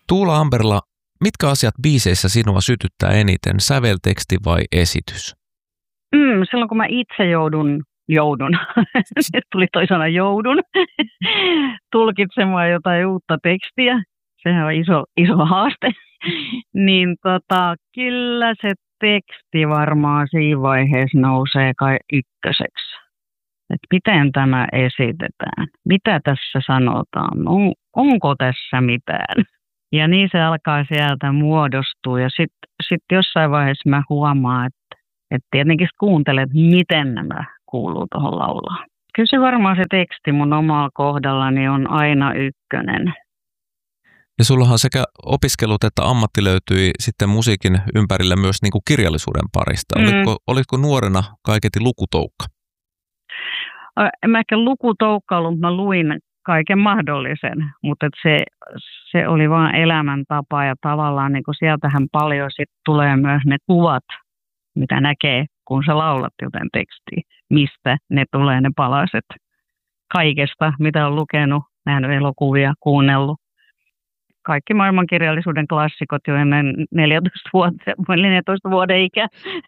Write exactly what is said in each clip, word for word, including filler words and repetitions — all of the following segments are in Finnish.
Tuula Amberla, mitkä asiat biiseissä sinua sytyttää eniten, sävelteksti vai esitys? Mm, silloin kun mä itse joudun, joudun, tuli toisaalta joudun, tulkitsemaan jotain uutta tekstiä, sehän on iso, iso haaste, niin tota, kyllä se teksti varmaan siinä vaiheessa nousee kai ykköseksi. Että miten tämä esitetään, mitä tässä sanotaan, on, onko tässä mitään. Ja niin se alkaa sieltä muodostua ja sitten sit jossain vaiheessa mä huomaan, että, että tietenkin kuuntelet, miten nämä kuuluu tuohon laulaan. Kyllä se varmaan se teksti mun omalla kohdallani on aina ykkönen. Ja sullahan sekä opiskelut että ammatti löytyi sitten musiikin ympärillä myös niin kuin kirjallisuuden parista. Mm. Olitko, olitko nuorena kaiketi lukutoukka? En mä ehkä lukutoukka ollut, mutta mä luin kaiken mahdollisen, mutta se, se oli vaan elämäntapa ja tavallaan niin kuin sieltähän paljon sit tulee myös ne kuvat, mitä näkee, kun sä laulat joten tekstiin, mistä ne tulee ne palaset kaikesta, mitä on lukenut, nähnyt elokuvia, kuunnellut. Kaikki maailmankirjallisuuden klassikot jo ennen neljätoista, vuotta, neljätoista vuoden ikä.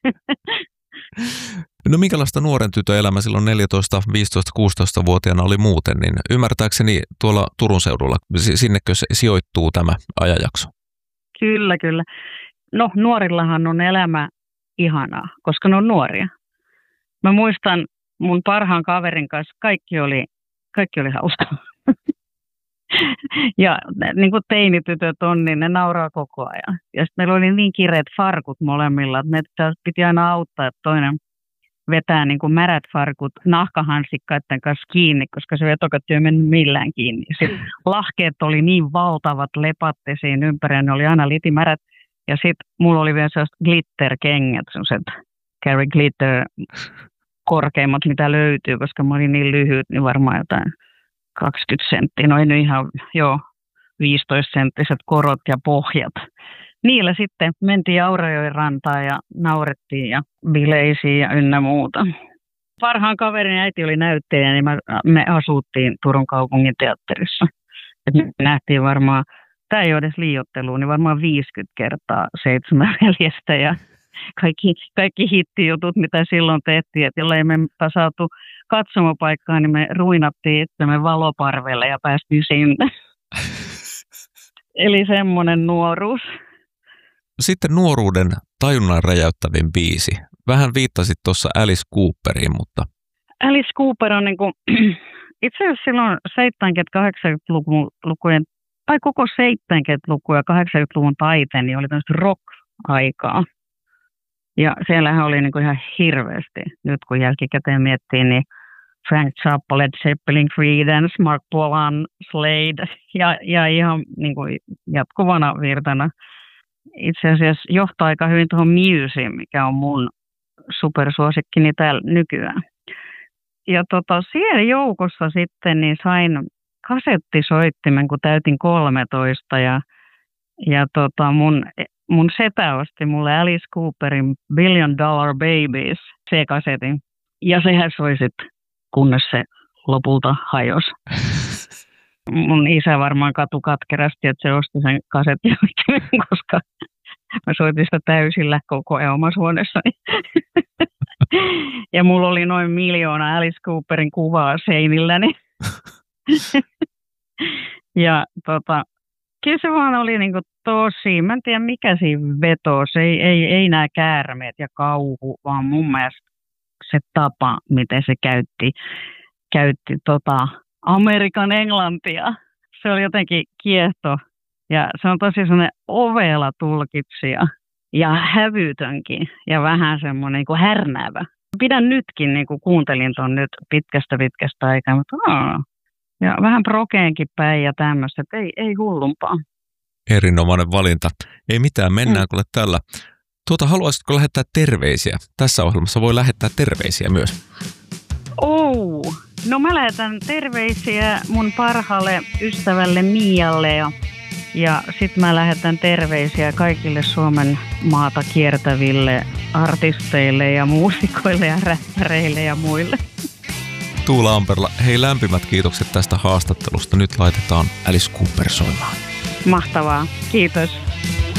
No minkälaista nuoren tytön elämä silloin neljätoista, viisitoista, kuusitoista-vuotiaana oli muuten, niin ymmärtääkseni tuolla Turun seudulla, sinnekö se sijoittuu tämä ajanjakso? Kyllä, kyllä. No nuorillahan on elämä ihanaa, koska ne on nuoria. Mä muistan mun parhaan kaverin kanssa, kaikki oli, kaikki oli hauskaa. Ja niin kuin teinitytöt on, niin ne nauraa koko ajan. Ja sitten meillä oli niin kireet farkut molemmilla, että meitä piti aina auttaa, että toinen vetää niin kuin märät farkut nahkahansikkaiden kanssa kiinni, koska se vetokatyö ei mennyt millään kiinni. Sitten lahkeet oli niin valtavat, lepatte siinä ympärillä, ne oli aina litimärät. Ja sitten mulla oli vielä sellaiset glitter-kengät, sellaiset Carrie Glitter korkeimmat, mitä löytyy, koska mä olin niin lyhyt, niin varmaan jotain kaksikymmentä senttiä, no ei nyt ihan jo viisitoista senttiset korot ja pohjat. Niillä sitten mentiin Aurajoen rantaan ja naurettiin ja bileisiin ja ynnä muuta. Parhaan kaverin äiti oli näyttelijä, niin me asuttiin Turun kaupungin teatterissa. Et me nähtiin varmaan, tämä ei ole edes liioittelua, niin varmaan viisikymmentä kertaa seitsemän veljestä ja kaikki, kaikki hittijutut, mitä silloin tehtiin. Että jollei me saatu katsomopaikkaan, niin me ruinattiin itsemme valoparvelle ja päästiin sinne. Eli semmoinen nuoruus. Sitten nuoruuden tajunnan räjäyttävin biisi. Vähän viittasit tuossa Alice Cooperiin, mutta... Alice Cooper on niin kuin, itse asiassa silloin seitsemänkymmentä-kahdeksankymmentälukujen, tai koko seitsemänkymmentäluvun ja kahdeksankymmentäluvun taiteen, niin oli tämmöistä rock-aikaa. Ja siellähän oli niin kuin ihan hirveästi, nyt kun jälkikäteen miettii, niin Frank Zappa, Led Zeppelin, Creedence, Mark Bolan, Slade ja, ja ihan niin kuin jatkuvana virtana. Itse asiassa johtaa aika hyvin tuohon Museen, mikä on mun supersuosikkini täällä nykyään. Ja tota, siellä joukossa sitten niin sain kasettisoittimen, kun täytin kolmetoista ja, ja tota mun, mun setä osti mulle Alice Cooperin Billion Dollar Babies C-kasetin. Ja sehän soi sitten, kunnes se lopulta hajosi. Mun isä varmaan katu katkerasti, että se osti sen kasettisoittimen, koska mä soitin sitä täysillä koko ajan omassa huoneessani. Ja mulla oli noin miljoona Alice Cooperin kuvaa seinilläni. Ja tota, kyllä se vaan oli niinku tosi, mä en tiedä mikä siinä veto, se ei, ei, ei nämä käärmeet ja kauhu, vaan mun mielestä se tapa, miten se käytti, käytti tota Amerikan englantia. Se oli jotenkin kiehto ja se on tosi sellainen ovela tulkitsija ja hävytönkin ja vähän semmoinen niin kuin härnäävä. Pidän nytkin, niin kuin kuuntelin ton nyt pitkästä pitkästä aikaa, mutta aah, ja vähän prokeenkin päin ja tämmöistä, että ei, ei hullumpaa. Erinomainen valinta. Ei mitään, mennään mm. kuule tällä. Tuota, haluaisitko lähettää terveisiä? Tässä ohjelmassa voi lähettää terveisiä myös. Oh, no mä lähetän terveisiä mun parhaalle ystävälle Mialle ja, ja sit mä lähetän terveisiä kaikille Suomen maata kiertäville artisteille ja muusikoille ja räppäreille ja muille. Tuula Amberla, hei lämpimät kiitokset tästä haastattelusta. Nyt laitetaan Alice Cooper soimaan. Mahtavaa. Kiitos.